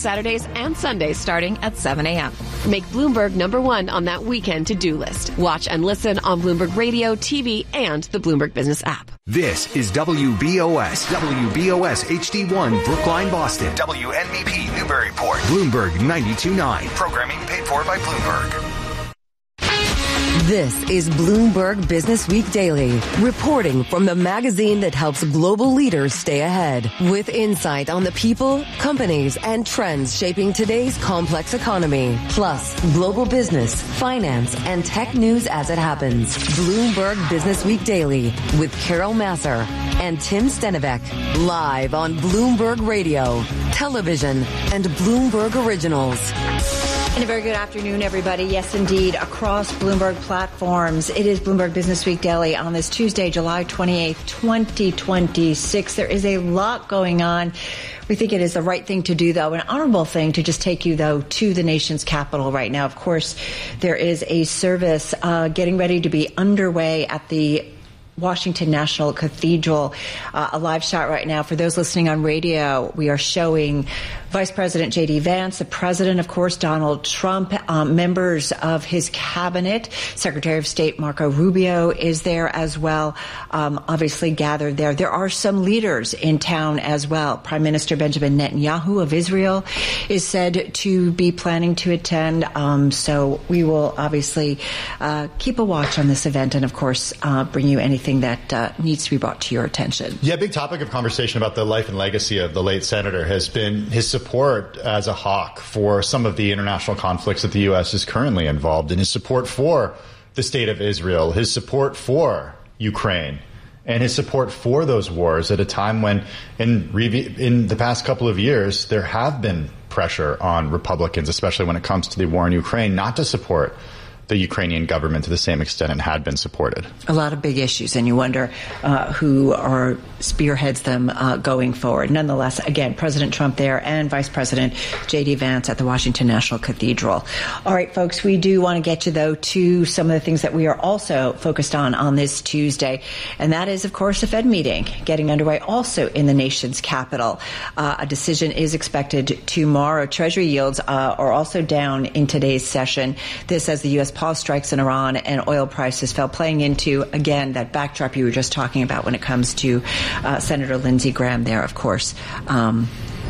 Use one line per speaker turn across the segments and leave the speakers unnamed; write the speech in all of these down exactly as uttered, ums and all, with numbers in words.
Saturdays and Sundays starting at seven a.m. Make Bloomberg number one on that weekend to-do list. Watch and listen on Bloomberg Radio, T V, and the Bloomberg Business app.
This is W B O S, W B O S H D one, Brookline, Boston.
W N B P, Newburyport.
Bloomberg ninety-two point nine.
Programming paid for by Bloomberg.
This is Bloomberg Business Week Daily, reporting from the magazine that helps global leaders stay ahead, with insight on the people, companies, and trends shaping today's complex economy, plus global business, finance, and tech news as it happens. Bloomberg Business Week Daily with Carol Masser and Tim Stenivek, live on Bloomberg Radio, television, and Bloomberg Originals.
And a very good afternoon, everybody. Yes, indeed, across Bloomberg platforms. It is Bloomberg Business Week Daily on this Tuesday, July twenty-eighth, twenty twenty-six. There is a lot going on. We think it is the right thing to do, though, an honorable thing to just take you, though, to the nation's capital right now. Of course, there is a service uh, getting ready to be underway at the Washington National Cathedral. Uh, a live shot right now. For those listening on radio, we are showing Vice President J D. Vance, the President, of course, Donald Trump, um, members of his cabinet, Secretary of State Marco Rubio is there as well, um, obviously gathered there. There are some leaders in town as well. Prime Minister Benjamin Netanyahu of Israel is said to be planning to attend. Um, so we will obviously uh, keep a watch on this event and, of course, uh, bring you anything that uh, needs to be brought to your attention.
Yeah, big topic of conversation about the life and legacy of the late senator has been his support as a hawk for some of the international conflicts that the U S is currently involved in, his support for the state of Israel, his support for Ukraine, and his support for those wars at a time when in, in the past couple of years there have been pressure on Republicans, especially when it comes to the war in Ukraine, not to support the Ukrainian government to the same extent it had been supported.
A lot of big issues, and you wonder uh, who are spearheads them uh, going forward. Nonetheless, again, President Trump there and Vice President J D. Vance at the Washington National Cathedral. All right, folks, we do want to get you, though, to some of the things that we are also focused on on this Tuesday, and that is, of course, the Fed meeting getting underway also in the nation's capital. Uh, a decision is expected tomorrow. Treasury yields uh, are also down in today's session. This as the U S pause strikes in Iran and oil prices fell, playing into, again, that backdrop you were just talking about when it comes to uh, Senator Lindsey Graham there, of course, um,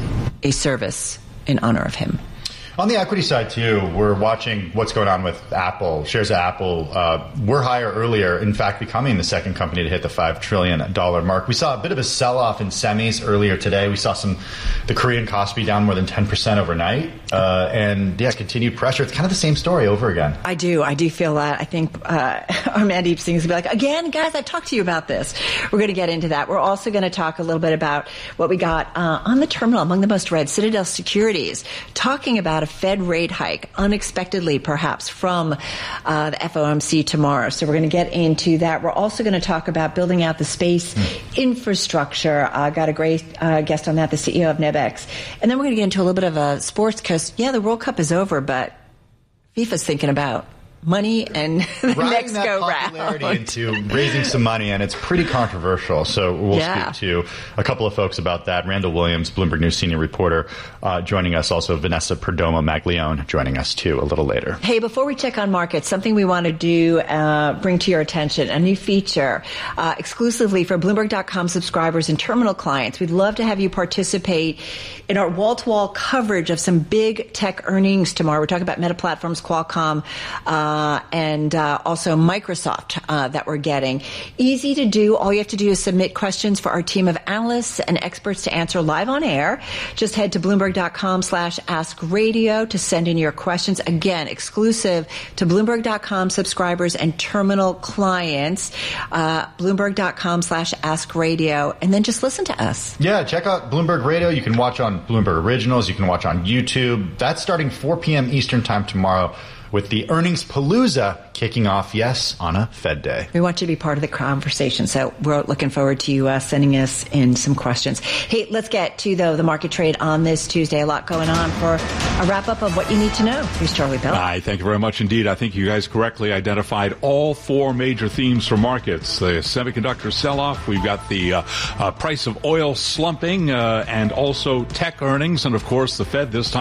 a service in honor of him.
On the equity side, too, we're watching what's going on with Apple. Shares of Apple uh, were higher earlier, in fact, becoming the second company to hit the five trillion dollars mark. We saw a bit of a sell-off in semis earlier today. We saw some the Korean Kospi down more than ten percent overnight. Uh, and, yeah, continued pressure. It's kind of the same story over again.
I do. I do feel that. I think uh, our Mandeep Singh is going to be like, again, guys, I talked to you about this. We're going to get into that. We're also going to talk a little bit about what we got uh, on the terminal, among the most read, Citadel Securities, talking about a Fed rate hike, unexpectedly perhaps, from uh, the F O M C tomorrow. So we're going to get into that. We're also going to talk about building out the space mm. infrastructure. I uh, got a great uh, guest on that, the C E O of Nebex. And then we're going to get into a little bit of a sports, because, yeah, the World Cup is over, but FIFA's thinking about money and the next
that
go
popularity
round
into raising some money, and it's pretty controversial. So we'll
yeah.
speak to a couple of folks about that. Randall Williams, Bloomberg News senior reporter, uh, joining us. Also, Vanessa Perdomo Maglione joining us too a little later.
Hey, before we check on markets, something we want to do, uh, bring to your attention, a new feature uh, exclusively for Bloomberg dot com subscribers and terminal clients. We'd love to have you participate in our wall-to-wall coverage of some big tech earnings tomorrow. We're talking about Meta Platforms, Qualcomm, uh, Uh, and uh, also Microsoft uh, that we're getting. Easy to do. All you have to do is submit questions for our team of analysts and experts to answer live on air. Just head to Bloomberg dot com slash ask radio to send in your questions. Again, exclusive to Bloomberg dot com subscribers and terminal clients. Uh, Bloomberg dot com slash ask radio. And then just listen to us.
Yeah, check out Bloomberg Radio. You can watch on Bloomberg Originals. You can watch on YouTube. That's starting four p.m. Eastern time tomorrow, with the Earnings Palooza kicking off, yes, on a Fed day.
We want you to be part of the conversation, so we're looking forward to you uh, sending us in some questions. Hey, let's get to, though, the market trade on this Tuesday. A lot going on. For a wrap-up of what you need to know, here's Charlie Bell.
Hi, thank you very much indeed. I think you guys correctly identified all four major themes for markets. The semiconductor sell-off, we've got the uh, uh, price of oil slumping, uh, and also tech earnings, and, of course, the Fed this time